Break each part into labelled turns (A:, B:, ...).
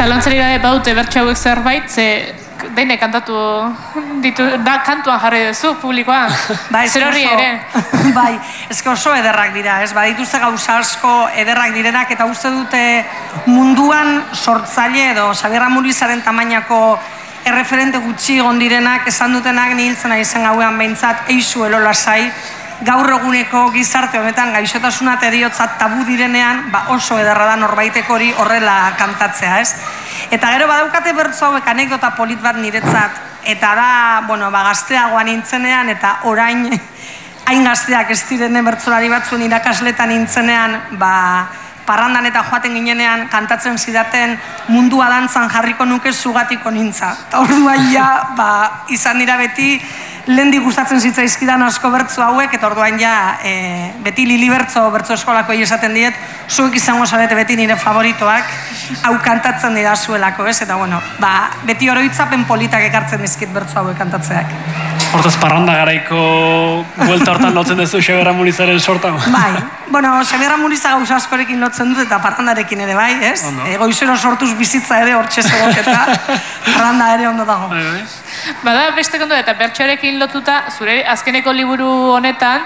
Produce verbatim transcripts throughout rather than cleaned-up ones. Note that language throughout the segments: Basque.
A: Zalantzari gabe badute bertso hauek zerbait, ze deine kantatu ditu, da kantuan jarri duzu publikoa. Zer horri ere.
B: Bai, ezke oso ederrak dira, ez? Badituzte gauza asko ederrak direnak, eta uste dute munduan sortzaile edo Xabier Amurizaren tamainako erreferente gutxi egon direnak, esan dutenak nihiltzen ari zen gauean behintzat, eixu elo lasai, gaur eguneko gizarte honetan gaixotasuna eta heriotzat tabu direnean, ba oso ederra da norbaitek hori horrela kantatzea, ez? Eta gero badaukate bertso hauek anekdota polit bat niretzat, eta da, bueno, ba gazteagoan nintzenean, eta orain hain gazteak ez direnen bertsolari batzuen irakasletan nintzenean, ba parrandan eta joaten ginenean kantatzen zidaten mundua dantzan jarriko nuke zugatiko nintza. Eta orduan ja, ba, izan dira beti lehendik gustatzen zitzaizkidan asko bertso hauek, eta orduan ja, e, beti Lili bertso, bertso eskolako esaten diet, zuek izango zarete beti nire favoritoak, hau kantatzen dira zuelako, ez? Eta bueno, ba, beti oroitzapen politak ekartzen dizkit bertso hauek kantatzeak.
C: Hortaz parranda garaiko buelta hortan lotzen duzu Xabier Amurizaren sortan?
B: Bai, bueno, Xabier Amuriza gauza askorekin lotzen dut eta parrandarekin ere bai, ez? E, goizero sortuz bizitza ere hortxe zegoketa, parranda ere ondo dago.
C: Bai, bai.
A: Bada, beste kontu eta bertsoarekin lotuta, zure azkeneko liburu honetan,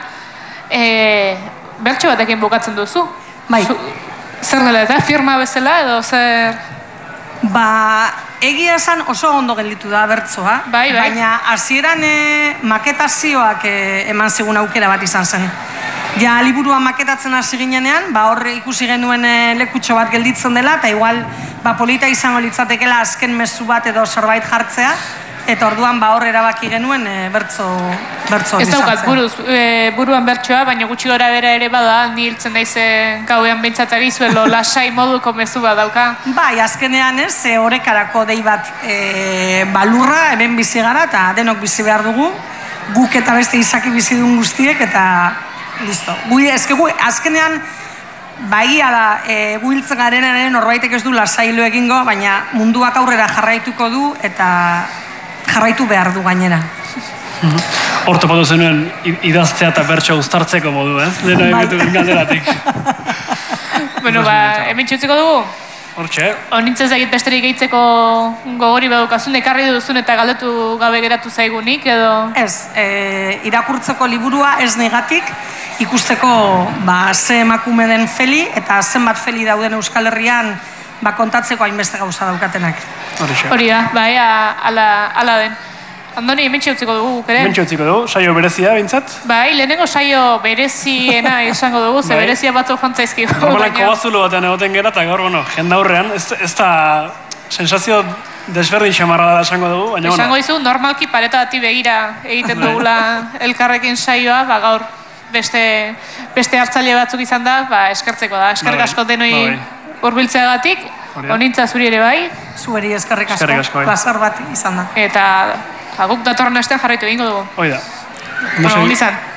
A: e, bertso batekin bukatzen duzu.
B: Bai.
A: Zer dela eta, firma bezala edo zer...
B: Ba, egia esan oso ondo gelditu da bertsoa,
A: bai, bai.
B: Baina hasieran e, maketazioak e, eman zigun aukera bat izan zen. Ja, liburua maketatzen hasi ginenean, ba, horre ikusi genuen e, lekutxo bat gelditzen dela, eta igual ba, polita izango litzatekela azken mezu bat edo zerbait jartzea, eta orduan ba, hor erabaki genuen e, bertso, bertso
A: ez daukat buruz, e, buruan bertsoa, baina gutxi gora bera ere bada, ni hiltzen daizen gauean behintzatari zuelo lasai moduko mezu bat dauka.
B: Bai, azkenean ez, e, horrekarako dei bat e, balurra, hemen bizi gara, eta denok bizi behar dugu, guk eta beste izaki bizi duen guztiek, eta listo. Gui, ezke gu, azkenean, baia da, e, gu hiltzen garenaren norbaitek ez du lasailu egingo, baina munduak aurrera jarraituko du, eta jarraitu behar du gainera.
C: Hor topatu zenuen idaztea eta bertso uztartzeko modu, ez? Dena egitu galderatik.
A: Bueno, ba, hemen txutziko dugu?
C: Hortxe.
A: Honintzen zagit besterik gehitzeko gogori badukazun, ekarri duzun eta galdetu gabe geratu zaigunik, edo...
B: Ez, e, irakurtzeko liburua ez negatik, ikusteko ba, ze emakume den Feli, eta zenbat Feli dauden Euskal Herrian ba, kontatzeko hainbeste gauza daukatenak.
A: Hori da, ba, ea, ala, ala den. Andoni, hemen txutziko dugu, guk ere?
C: Hemen txutziko dugu, saio berezia, bintzat?
A: Bai, lehenengo saio bereziena esango dugu, ze berezia batzuk jontzaizkigu.
C: Normalan kobazulo batean egoten gera, eta gaur, bueno, jendaurrean, ez, ez da sensazio desberdin xamarra da esango dugu, baina, bueno.
A: Esango izu, normalki pareta bati begira egiten dugula elkarrekin saioa, ba, gaur beste, beste hartzaile batzuk izan da, ba, eskertzeko da. Eskerrik asko denoi hurbiltzeagatik, honintza zuri ere bai.
B: Zueri eskerrik asko, plazar bat izan da.
A: Eta ba, guk datorren astean jarraitu egingo dugu.
C: Hoi da.
A: Bueno, izan.